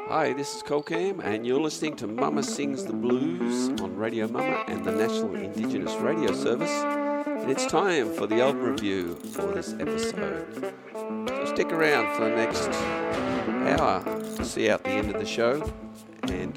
Hi, this is Colcam, and you're listening to Mama Sings the Blues on Radio Mama and the National Indigenous Radio Service. And it's time for the album review for this episode. So stick around for the next hour to see out the end of the show. And